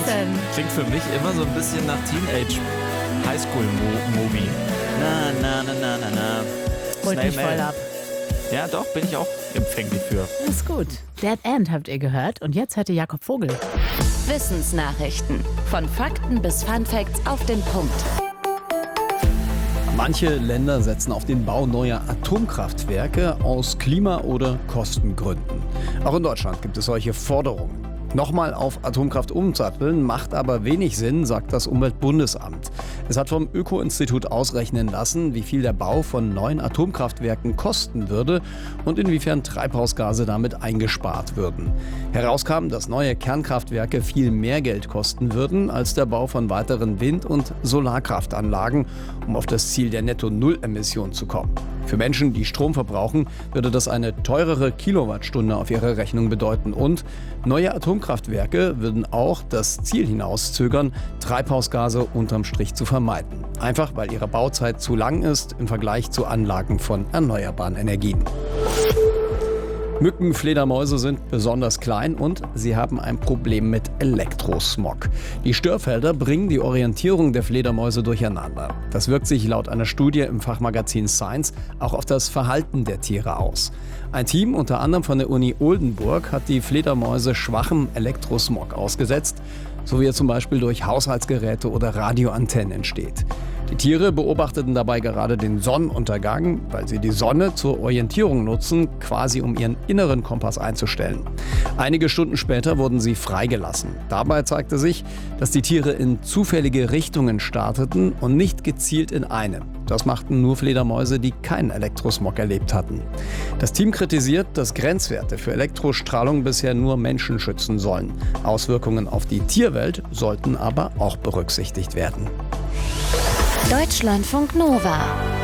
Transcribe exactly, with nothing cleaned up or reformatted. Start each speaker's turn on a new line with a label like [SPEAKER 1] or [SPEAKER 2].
[SPEAKER 1] denn?
[SPEAKER 2] Klingt für mich immer so ein bisschen nach Teenage Highschool-Movie. Na, na, na, na, na, na.
[SPEAKER 1] Holt mich voll ab.
[SPEAKER 2] Ja, doch, bin ich auch empfänglich für.
[SPEAKER 1] Ist gut. Dead End habt ihr gehört und jetzt hört ihr Jakob Vogel.
[SPEAKER 3] Wissensnachrichten. Von Fakten bis Funfacts auf den Punkt.
[SPEAKER 4] Manche Länder setzen auf den Bau neuer Atomkraftwerke aus Klima- oder Kostengründen. Auch in Deutschland gibt es solche Forderungen. Nochmal auf Atomkraft umsatteln macht aber wenig Sinn, sagt das Umweltbundesamt. Es hat vom Öko-Institut ausrechnen lassen, wie viel der Bau von neuen Atomkraftwerken kosten würde und inwiefern Treibhausgase damit eingespart würden. Herauskam, dass neue Kernkraftwerke viel mehr Geld kosten würden als der Bau von weiteren Wind- und Solarkraftanlagen, um auf das Ziel der Netto-Null-Emission zu kommen. Für Menschen, die Strom verbrauchen, würde das eine teurere Kilowattstunde auf ihre Rechnung bedeuten. Und neue Atomkraftwerke würden auch das Ziel hinauszögern, Treibhausgase unterm Strich zu vermeiden. Einfach weil ihre Bauzeit zu lang ist im Vergleich zu Anlagen von erneuerbaren Energien. Mücken, Fledermäuse sind besonders klein und sie haben ein Problem mit Elektrosmog. Die Störfelder bringen die Orientierung der Fledermäuse durcheinander. Das wirkt sich laut einer Studie im Fachmagazin Science auch auf das Verhalten der Tiere aus. Ein Team, unter anderem von der Uni Oldenburg, hat die Fledermäuse schwachem Elektrosmog ausgesetzt, so wie er zum Beispiel durch Haushaltsgeräte oder Radioantennen entsteht. Die Tiere beobachteten dabei gerade den Sonnenuntergang, weil sie die Sonne zur Orientierung nutzen, quasi um ihren inneren Kompass einzustellen. Einige Stunden später wurden sie freigelassen. Dabei zeigte sich, dass die Tiere in zufällige Richtungen starteten und nicht gezielt in eine. Das machten nur Fledermäuse, die keinen Elektrosmog erlebt hatten. Das Team kritisiert, dass Grenzwerte für Elektrostrahlung bisher nur Menschen schützen sollen. Auswirkungen auf die Tierwelt sollten aber auch berücksichtigt werden.
[SPEAKER 3] Deutschlandfunk Nova.